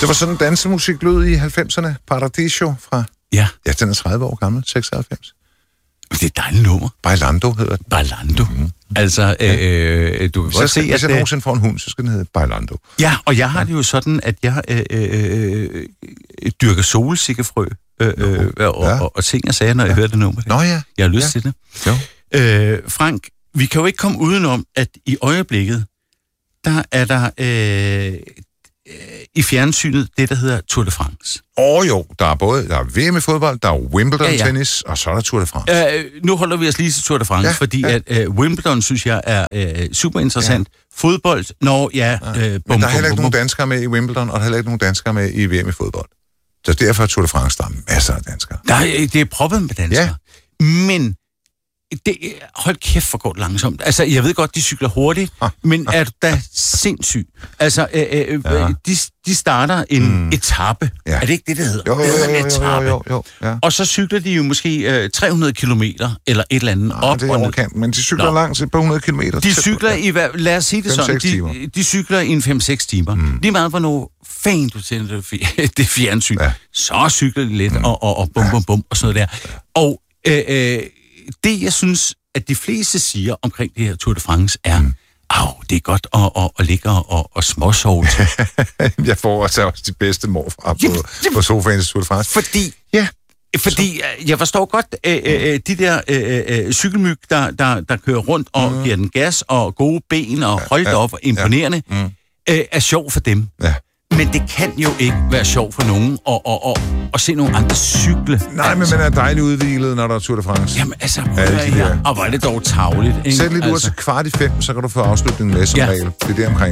Det var sådan dansemusik lød i 90'erne. Paradiso fra... Ja. Ja, den er 30 år gammel. 96. Det er et dejligt nummer. Bailando hedder den. Bailando. Mm-hmm. Altså, du vil godt se, at... Hvis jeg nogensinde får en hund, så skal den hedde Bailando. Ja, og jeg har det jo sådan, at jeg dyrker solsikkefrø og ting og sager, når jeg hører det nummer. Nå ja. Jeg har lyst til det. Jo. Frank, vi kan jo ikke komme udenom, at i øjeblikket, der er der i fjernsynet det, der hedder Tour de France. Jo, der er VM i fodbold, der er Wimbledon-tennis, og så er der Tour de France. Nu holder vi os lige til Tour de France, fordi at Wimbledon, synes jeg, er super interessant. Ja. Fodbold, men der er heller ikke nogen danskere med i Wimbledon, og der er heller ikke nogen danskere med i VM i fodbold. Så derfor er Tour de France, der er masser af danskere. Det er proppet med danskere. Ja. Men hold kæft, for går det langsomt. Altså, jeg ved godt, de cykler hurtigt, men er du da sindssyg? Altså, de starter en etape. Ja. Er det ikke det, det hedder? Jo. Ja. Og så cykler de jo måske 300 kilometer, eller et eller andet op. Det er overkant, men de cykler langt på 100 kilometer. De cykler lad os sige det sådan, de cykler i en 5-6 timer. Lige meget, hvornår fan du tænder det fjernsyn, så cykler de lidt, og bum, og sådan noget der. Og det, jeg synes, at de fleste siger omkring det her Tour de France, er, det er godt at ligge og småsove til. Jeg får også de bedste morfra på sofaen til Tour de France. Fordi jeg forstår godt, de der cykelmyg, der kører rundt og giver den gas og gode ben og holdt op og imponerende, er sjov for dem. Ja. Men det kan jo ikke være sjovt for nogen at se nogle andre cykle. Nej, men man er dejligt udviklet, når der er Tour de France. Jamen altså, og hvor er det dog tarveligt. Sæt lidt ud til 4:15, så kan du få afslutningen med som regel. Det er det omkring.